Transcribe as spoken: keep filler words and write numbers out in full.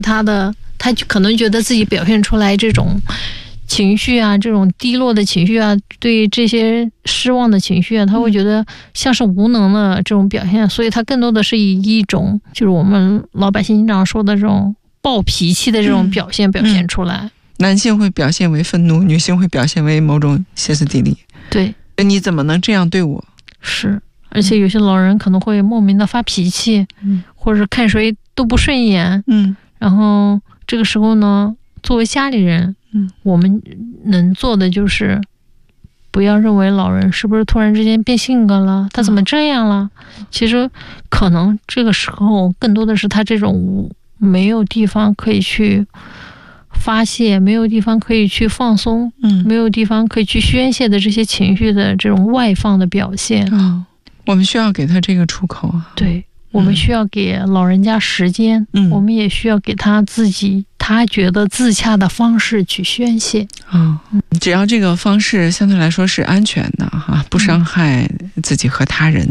他的他可能觉得自己表现出来这种情绪啊，这种低落的情绪啊，对这些失望的情绪啊，他会觉得像是无能的这种表现，所以他更多的是以一种就是我们老百姓经常说的这种暴脾气的这种表现、嗯、表现出来。 男性会表现为愤怒，女性会表现为某种歇斯底里。 对， 你怎么能这样对我？ 是，而且有些老人可能会莫名的发脾气，嗯，或者看谁都不顺眼，嗯，然后这个时候呢，作为家里人，嗯，我们能做的就是不要认为老人是不是突然之间变性格了，他怎么这样了？嗯、其实可能这个时候更多的是他这种没有地方可以去发泄，没有地方可以去放松，嗯，没有地方可以去宣泄的这些情绪的这种外放的表现啊、 哦，我们需要给他这个出口啊。 对，我们需要给老人家时间，嗯，我们也需要给他自己他觉得自洽的方式去宣泄啊、哦嗯。只要这个方式相对来说是安全的哈，不伤害自己和他人。